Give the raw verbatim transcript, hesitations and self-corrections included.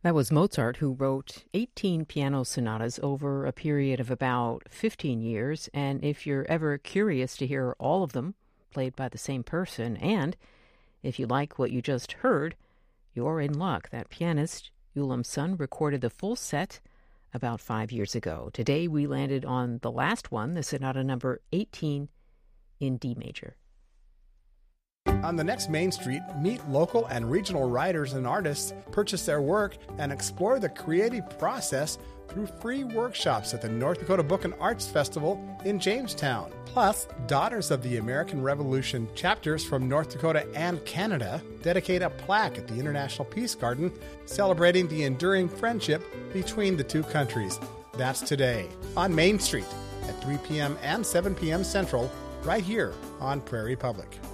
That was Mozart, who wrote eighteen piano sonatas over a period of about fifteen years. And if you're ever curious to hear all of them played by the same person, and if you like what you just heard, you're in luck. That pianist, Ulam Sun, recorded the full set about five years ago. Today we landed on the last one, the sonata number eighteen in D major. On the next Main Street, meet local and regional writers and artists, purchase their work, and explore the creative process through free workshops at the North Dakota Book and Arts Festival in Jamestown. Plus, Daughters of the American Revolution chapters from North Dakota and Canada dedicate a plaque at the International Peace Garden celebrating the enduring friendship between the two countries. That's today on Main Street at three p.m. and seven p.m. Central, right here on Prairie Public.